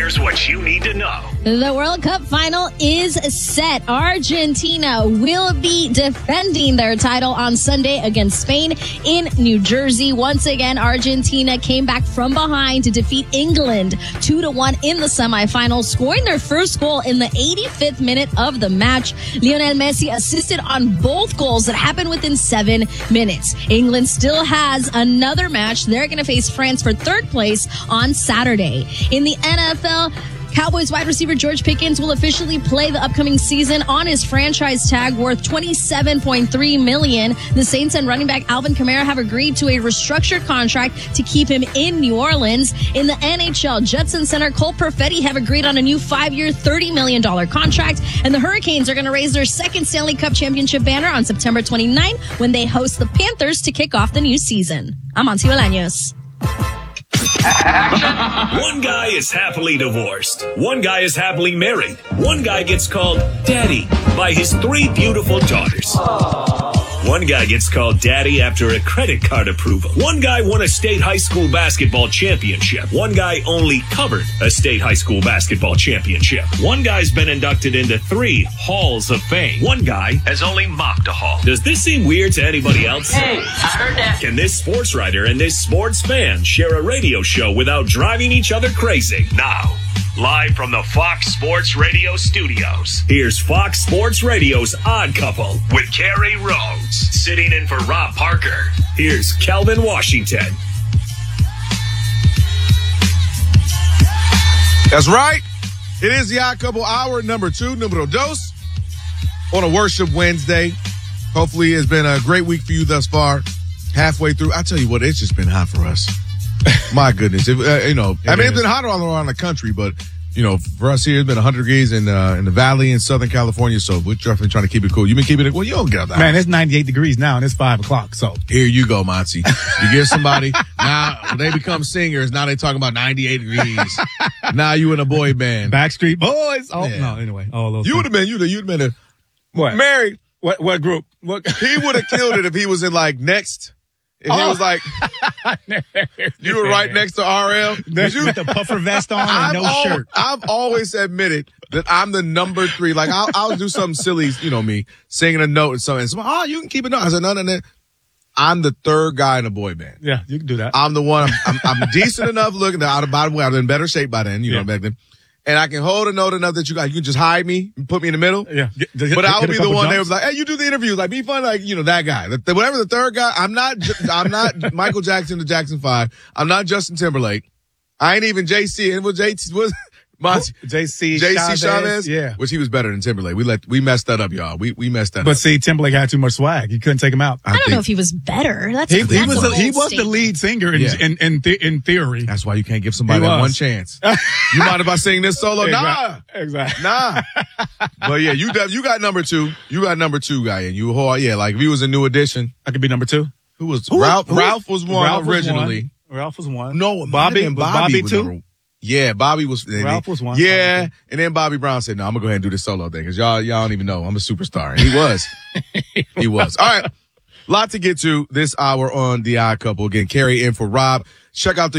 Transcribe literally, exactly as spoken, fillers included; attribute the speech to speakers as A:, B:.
A: Here's what you need to know.
B: The World Cup final is set. Argentina will be defending their title on Sunday against Spain in New Jersey. Once again, Argentina came back from behind to defeat England two to one in the semifinals, scoring their first goal in the eighty-fifth minute of the match. Lionel Messi assisted on both goals that happened within seven minutes. England still has another match. They're going to face France for third place on Saturday. In the N F L, Cowboys wide receiver George Pickens will officially play the upcoming season on his franchise tag worth twenty-seven point three million dollars. The Saints and running back Alvin Kamara have agreed to a restructured contract to keep him in New Orleans. In the N H L, Jets and center Cole Perfetti have agreed on a new five-year, thirty million dollars contract, and the Hurricanes are going to raise their second Stanley Cup championship banner on September twenty-ninth when they host the Panthers to kick off the new season. I'm Auntie Bolaños.
A: One guy is happily divorced. One guy is happily married. One guy gets called daddy by his three beautiful daughters. Aww. One guy gets called daddy after a credit card approval. One guy won a state high school basketball championship. One guy only covered a state high school basketball championship. One guy's been inducted into three halls of fame. One guy has only mocked a hall. Does this seem weird to anybody else?
C: Hey, I heard that.
A: Can this sports writer and this sports fan share a radio show without driving each other crazy? Now, live from the Fox Sports Radio studios, here's Fox Sports Radio's Odd Couple with Carrie Rhodes. Sitting in for Rob Parker, here's Kelvin Washington.
D: That's right. It is the Odd Couple hour number two, numero dos, on a Worship Wednesday. Hopefully it's been a great week for you thus far. Halfway through, I tell you what, it's just been hot for us. My goodness. It, uh, you know, it I mean, is. It's been hotter all around the country, but, you know, for us here, it's been one hundred degrees in uh, in the valley in Southern California, so we're definitely trying to keep it cool. You've been keeping it, well, you don't get out the house.
E: Man, it's ninety-eight degrees now, and it's five o'clock, so.
D: Here you go, Monty. You get somebody, now, when they become singers, now they talking about ninety-eight degrees. Now you in a boy band.
E: Backstreet Boys. Oh,
D: yeah.
E: no, anyway. All those
D: you would have been, you'd have you'd been a,
E: what?
D: Married.
E: What, what group? What?
D: He would have killed it if he was in, like, Next. If oh. He was like, you were right next to R L.
E: You, with the puffer vest on and I've no al- shirt.
D: I've always admitted that I'm the number three. Like, I'll, I'll do something silly, you know me, singing a note and something. And someone, oh, you can keep it on. I said, no, no, no. I'm the third guy in a boy band.
E: Yeah, you can do that.
D: I'm the one. I'm, I'm, I'm decent enough looking. Out of, by the way, I'm in better shape by then, you yeah. know, back then. And I can hold a note enough that you got, you can just hide me and put me in the middle.
E: Yeah. Get, get,
D: but I would be the one
E: jumps.
D: that was like, hey, you do the interviews. Like, be fun. Like, you know, that guy. The, the, whatever the third guy, I'm not, I'm not Michael Jackson, the Jackson Five. I'm not Justin Timberlake. I ain't even J C. And what J C was,
E: J C
D: J C Chavez,
E: yeah,
D: which he was better than Timberlake. We let we messed that up, y'all. We we messed that
E: but
D: up.
E: But see, Timberlake had too much swag. You couldn't take him out.
B: I, I don't know if he was better. That's
E: he,
B: that's
E: he was
B: a
E: the, he was
B: statement.
E: the lead singer in
D: yeah.
E: in in, th- in theory.
D: That's why you can't give somebody that one chance. You mind if I sing this solo?
E: Exactly.
D: Nah,
E: exactly.
D: Nah. But yeah, you you got number two. You got number two guy, and you oh yeah, like if he was a new addition,
E: I could be number two.
D: Who was
E: who,
D: Ralph?
E: Who,
D: Ralph was one
E: Ralph
D: originally.
E: Was one. Ralph was one.
D: No,
E: Bobby.
D: Bobby,
E: Bobby
D: was
E: two.
D: Number, Yeah, Bobby was.
E: Ralph was one.
D: Yeah, and then Bobby Brown said, "No, I'm gonna go ahead and do this solo thing because y'all, y'all don't even know I'm a superstar." And he was, he was. All right, lot to get to this hour on The Odd Couple. Again, Carrie in for Rob. Check out the